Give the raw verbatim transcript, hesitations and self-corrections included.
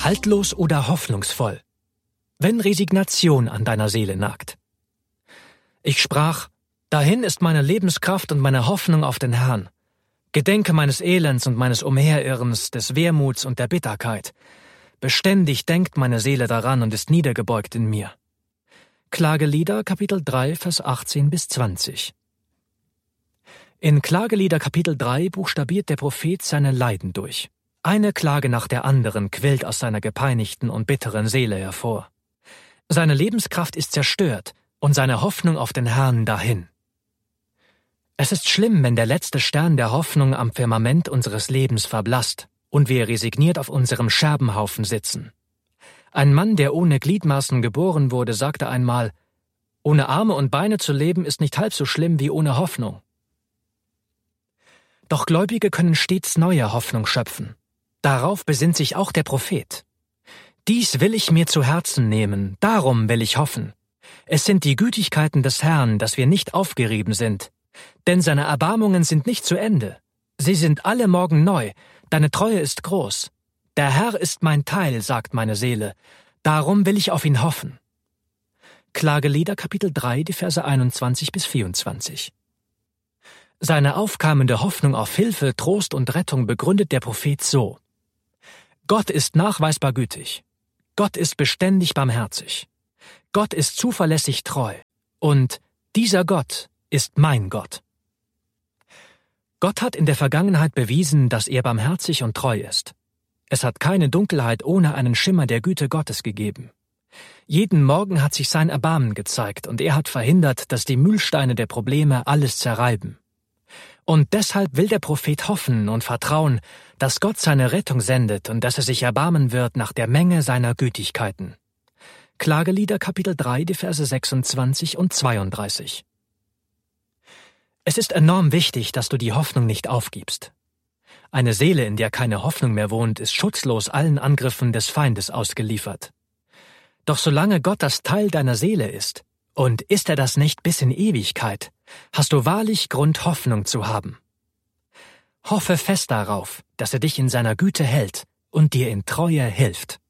Haltlos oder hoffnungsvoll? Wenn Resignation an deiner Seele nagt. Ich sprach: Dahin ist meine Lebenskraft und meine Hoffnung auf den Herrn. Gedenke meines Elends und meines Umherirrens, des Wehmuts und der Bitterkeit. Beständig denkt meine Seele daran und ist niedergebeugt in mir. Klagelieder, Kapitel drei, Vers achtzehn bis zwanzig. In Klagelieder Kapitel drei buchstabiert der Prophet seine Leiden durch. Eine Klage nach der anderen quillt aus seiner gepeinigten und bitteren Seele hervor. Seine Lebenskraft ist zerstört und seine Hoffnung auf den Herrn dahin. Es ist schlimm, wenn der letzte Stern der Hoffnung am Firmament unseres Lebens verblasst und wir resigniert auf unserem Scherbenhaufen sitzen. Ein Mann, der ohne Gliedmaßen geboren wurde, sagte einmal: Ohne Arme und Beine zu leben ist nicht halb so schlimm wie ohne Hoffnung. Doch Gläubige können stets neue Hoffnung schöpfen. Darauf besinnt sich auch der Prophet. Dies will ich mir zu Herzen nehmen, darum will ich hoffen. Es sind die Gütigkeiten des Herrn, dass wir nicht aufgerieben sind. Denn seine Erbarmungen sind nicht zu Ende. Sie sind alle Morgen neu, deine Treue ist groß. Der Herr ist mein Teil, sagt meine Seele, darum will ich auf ihn hoffen. Klagelieder Kapitel drei, die Verse einundzwanzig bis vierundzwanzig. Seine aufkeimende Hoffnung auf Hilfe, Trost und Rettung begründet der Prophet so: Gott ist nachweisbar gütig. Gott ist beständig barmherzig. Gott ist zuverlässig treu. Und dieser Gott ist mein Gott. Gott hat in der Vergangenheit bewiesen, dass er barmherzig und treu ist. Es hat keine Dunkelheit ohne einen Schimmer der Güte Gottes gegeben. Jeden Morgen hat sich sein Erbarmen gezeigt und er hat verhindert, dass die Mühlsteine der Probleme alles zerreiben. Und deshalb will der Prophet hoffen und vertrauen, dass Gott seine Rettung sendet und dass er sich erbarmen wird nach der Menge seiner Gütigkeiten. Klagelieder Kapitel drei, die Verse sechsundzwanzig und zweiunddreißig. Es ist enorm wichtig, dass du die Hoffnung nicht aufgibst. Eine Seele, in der keine Hoffnung mehr wohnt, ist schutzlos allen Angriffen des Feindes ausgeliefert. Doch solange Gott das Teil deiner Seele ist, und ist er das nicht bis in Ewigkeit, hast du wahrlich Grund, Hoffnung zu haben. Hoffe fest darauf, dass er dich in seiner Güte hält und dir in Treue hilft.